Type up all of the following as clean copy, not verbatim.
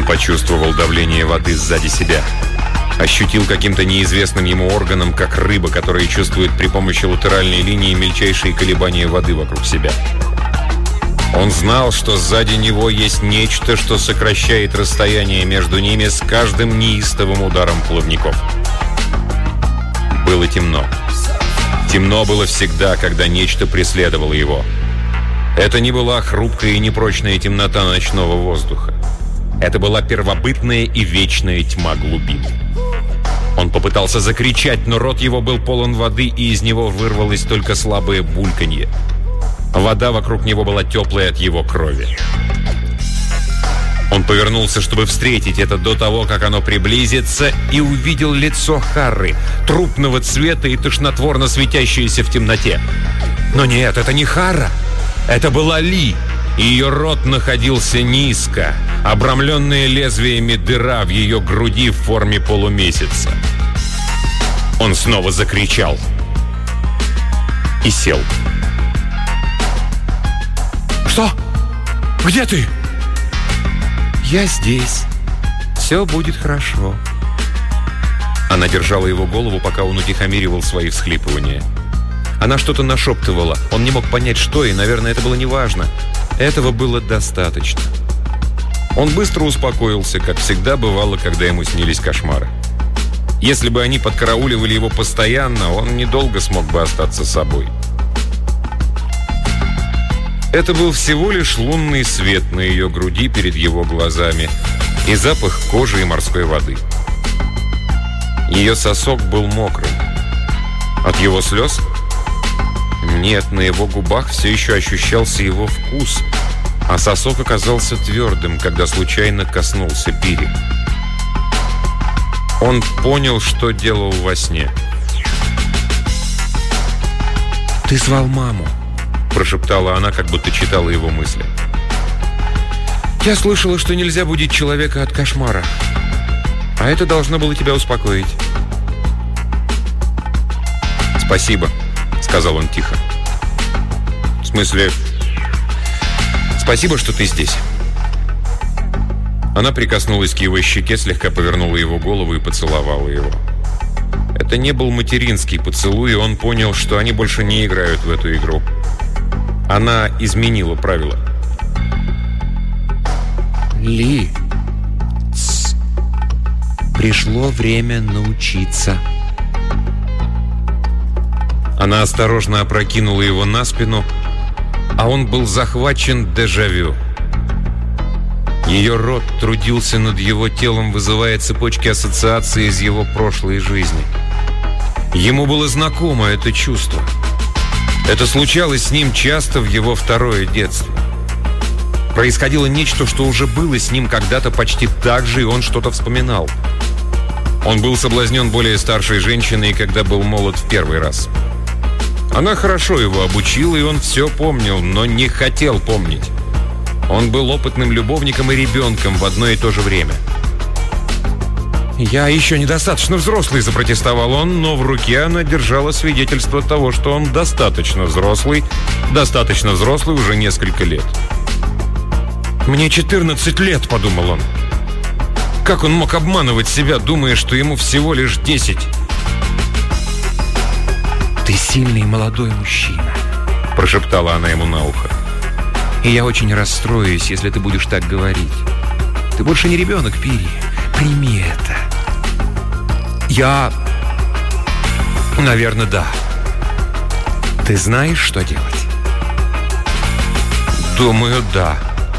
Он почувствовал давление воды сзади себя. Ощутил каким-то неизвестным ему органом, как рыба, которая чувствует при помощи латеральной линии мельчайшие колебания воды вокруг себя. Он знал, что сзади него есть нечто, что сокращает расстояние между ними с каждым неистовым ударом плавников. Было темно. Темно было всегда, когда нечто преследовало его. Это не была хрупкая и непрочная темнота ночного воздуха. Это была первобытная и вечная тьма глубин. Он попытался закричать, но рот его был полон воды, и из него вырвалось только слабое бульканье. Вода вокруг него была теплая от его крови. Он повернулся, чтобы встретить это до того, как оно приблизится, и увидел лицо Харры, трупного цвета и тошнотворно светящееся в темноте. Но нет, это не Харра. Это была Ли, и ее рот находился низко, обрамленная лезвиями дыра в ее груди в форме полумесяца. Он снова закричал и сел. «Что? Где ты?» «Я здесь. Все будет хорошо». Она держала его голову, пока он утихомиривал свои всхлипывания. Она что-то нашептывала. Он не мог понять, что, и, наверное, это было неважно. Этого было достаточно. Он быстро успокоился, как всегда бывало, когда ему снились кошмары. Если бы они подкарауливали его постоянно, он недолго смог бы остаться собой. Это был всего лишь лунный свет на ее груди перед его глазами и запах кожи и морской воды. Ее сосок был мокрым. От его слез? Нет, на его губах все еще ощущался его вкус, а сосок оказался твердым, когда случайно коснулся Пири. Он понял, что делал во сне. «Ты звал маму», — прошептала она, как будто читала его мысли. «Я слышала, что нельзя будить человека от кошмара. А это должно было тебя успокоить». «Спасибо», — сказал он тихо. «В смысле, спасибо, что ты здесь». Она прикоснулась к его щеке, слегка повернула его голову и поцеловала его. Это не был материнский поцелуй, и он понял, что они больше не играют в эту игру. Она изменила правила. «Ли, пришло время научиться». Она осторожно опрокинула его на спину, а он был захвачен дежавю. Ее рот трудился над его телом, вызывая цепочки ассоциаций из его прошлой жизни. Ему было знакомо это чувство. Это случалось с ним часто в его второе детство. Происходило нечто, что уже было с ним когда-то почти так же, и он что-то вспоминал. Он был соблазнен более старшей женщиной, когда был молод в первый раз. Она хорошо его обучила, и он все помнил, но не хотел помнить. Он был опытным любовником и ребенком в одно и то же время. «Я еще недостаточно взрослый», — запротестовал он, но в руке она держала свидетельство того, что он достаточно взрослый уже несколько лет. «Мне 14 лет», — подумал он. Как он мог обманывать себя, думая, что ему всего лишь 10? «Ты сильный и молодой мужчина», — прошептала она ему на ухо. «И я очень расстроюсь, если ты будешь так говорить. Ты больше не ребенок, Пири. Прими это». Наверное, да. Ты знаешь, что делать? Думаю, да.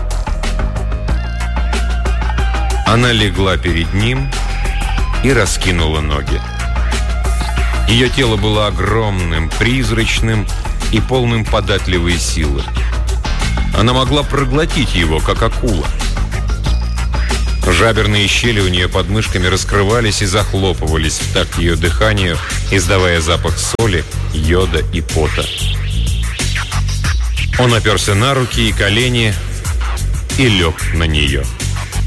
Она легла перед ним и раскинула ноги. Ее тело было огромным, призрачным и полным податливой силы. Она могла проглотить его, как акула. Жаберные щели у нее под мышками раскрывались и захлопывались в такт ее дыханию, издавая запах соли, йода и пота. Он оперся на руки и колени и лег на нее.